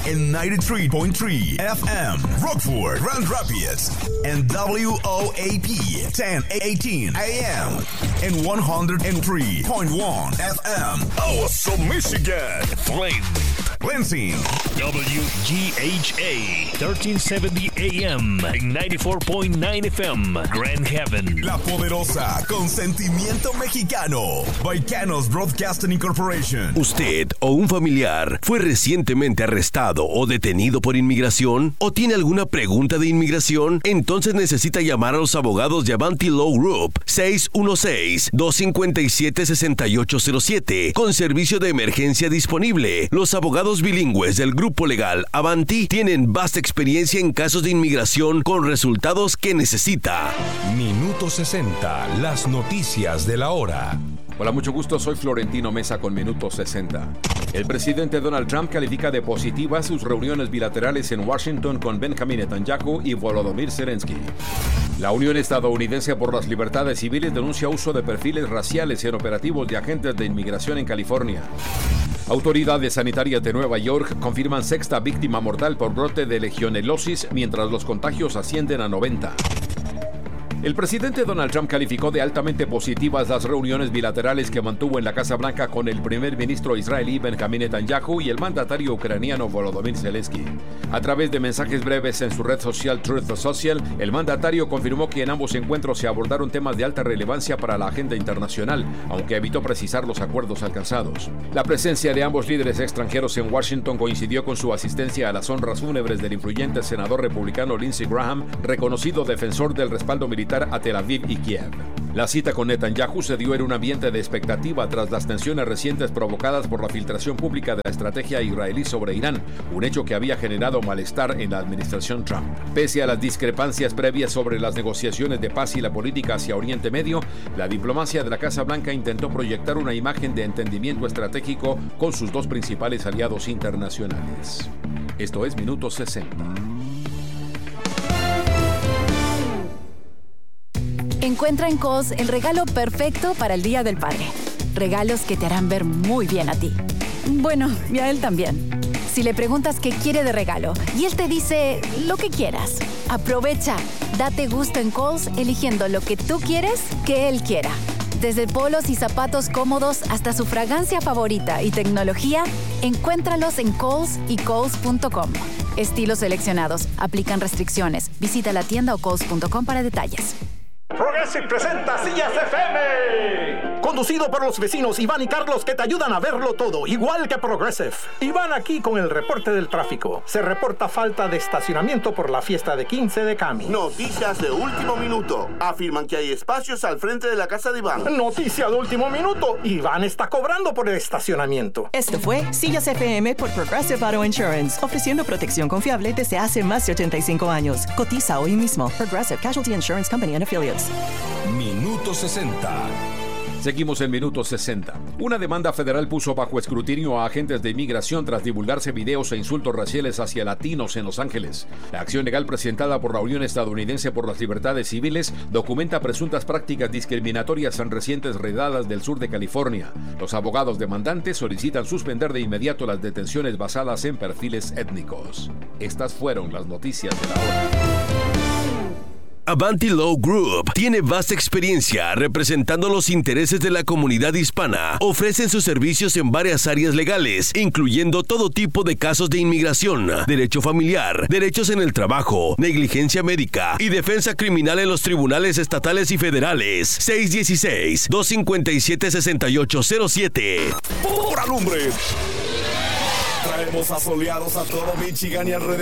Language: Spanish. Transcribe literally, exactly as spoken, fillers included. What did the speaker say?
en ninety-three point three F M, Rockford, Grand Rapids, and W O A P ten eighteen A M, and one oh three point one F M, Awesome, Michigan, Flint, Lansing, W G H A thirteen seventy A M, and ninety-four point nine F M, Grand Haven. La poderosa, con sentimiento mexicano, Baicanos Broadcasting Incorporation. ¿Usted o un familiar fue recientemente arrestado o detenido por inmigración? ¿O tiene alguna pregunta de inmigración? Entonces necesita llamar a los abogados de Avanti Law Group seis uno seis, dos cinco siete, seis ocho cero siete con servicio de emergencia disponible. Los abogados bilingües del grupo legal Avanti tienen vasta experiencia en casos de inmigración con resultados que necesita. Minuto sesenta, las noticias de la hora. Hola, mucho gusto, soy Florentino Mesa con Minuto sesenta. El presidente Donald Trump califica de positivas sus reuniones bilaterales en Washington con Benjamin Netanyahu y Volodymyr Zelensky. La Unión Estadounidense por las Libertades Civiles denuncia uso de perfiles raciales en operativos de agentes de inmigración en California. Autoridades sanitarias de Nueva York confirman sexta víctima mortal por brote de legionelosis mientras los contagios ascienden a noventa. El presidente Donald Trump calificó de altamente positivas las reuniones bilaterales que mantuvo en la Casa Blanca con el primer ministro israelí Benjamin Netanyahu y el mandatario ucraniano Volodymyr Zelensky. A través de mensajes breves en su red social Truth Social, el mandatario confirmó que en ambos encuentros se abordaron temas de alta relevancia para la agenda internacional, aunque evitó precisar los acuerdos alcanzados. La presencia de ambos líderes extranjeros en Washington coincidió con su asistencia a las honras fúnebres del influyente senador republicano Lindsey Graham, reconocido defensor del respaldo militar a Tel Aviv y Kiev. La cita con Netanyahu se dio en un ambiente de expectativa tras las tensiones recientes provocadas por la filtración pública de la estrategia israelí sobre Irán, un hecho que había generado malestar en la administración Trump. Pese a las discrepancias previas sobre las negociaciones de paz y la política hacia Oriente Medio, la diplomacia de la Casa Blanca intentó proyectar una imagen de entendimiento estratégico con sus dos principales aliados internacionales. Esto es Minuto sesenta. Encuentra en Kohl's el regalo perfecto para el Día del Padre. Regalos que te harán ver muy bien a ti. Bueno, y a él también. Si le preguntas qué quiere de regalo y él te dice lo que quieras, aprovecha. Date gusto en Kohl's eligiendo lo que tú quieres que él quiera. Desde polos y zapatos cómodos hasta su fragancia favorita y tecnología, encuéntralos en Kohl's y Kohls punto com. Estilos seleccionados. Aplican restricciones. Visita la tienda o Kohls punto com para detalles. Progressive presenta Sillas F M. Conducido por los vecinos Iván y Carlos que te ayudan a verlo todo, igual que Progressive. Iván aquí con el reporte del tráfico. Se reporta falta de estacionamiento por la fiesta de quince de Cami. Noticias de último minuto. Afirman que hay espacios al frente de la casa de Iván. Noticia de último minuto. Iván está cobrando por el estacionamiento. Esto fue Sillas F M por Progressive Auto Insurance, ofreciendo protección confiable desde hace más de ochenta y cinco años. Cotiza hoy mismo. Progressive Casualty Insurance Company and Affiliates. Minuto sesenta. Seguimos en Minuto sesenta. Una demanda federal puso bajo escrutinio a agentes de inmigración tras divulgarse videos e insultos raciales hacia latinos en Los Ángeles. La acción legal presentada por la Unión Estadounidense por las Libertades Civiles documenta presuntas prácticas discriminatorias en recientes redadas del sur de California. Los abogados demandantes solicitan suspender de inmediato las detenciones basadas en perfiles étnicos. Estas fueron las noticias de la hora. Avanti Law Group tiene vasta experiencia representando los intereses de la comunidad hispana. Ofrecen sus servicios en varias áreas legales, incluyendo todo tipo de casos de inmigración, derecho familiar, derechos en el trabajo, negligencia médica y defensa criminal en los tribunales estatales y federales. seis uno seis, dos cinco siete, seis ocho cero siete. ¡Por alumbre! Traemos asoleados a todo Michigan y alrededor.